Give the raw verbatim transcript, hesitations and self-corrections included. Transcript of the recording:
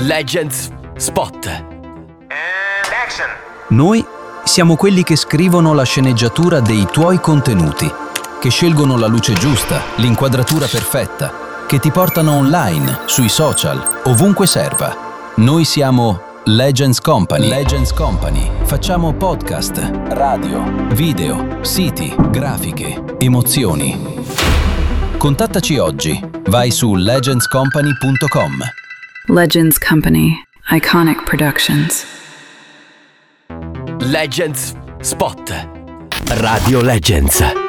Legends Spot. And action. Noi siamo quelli che scrivono la sceneggiatura dei tuoi contenuti, che scelgono la luce giusta, l'inquadratura perfetta, che ti portano online, sui social, ovunque serva. Noi siamo Legends Company. Legends Company. Facciamo podcast, radio, video, siti, grafiche, emozioni. Contattaci oggi. Vai su legends company punto com. Legends Company. Iconic Productions. Legends Spot. Radio Legends.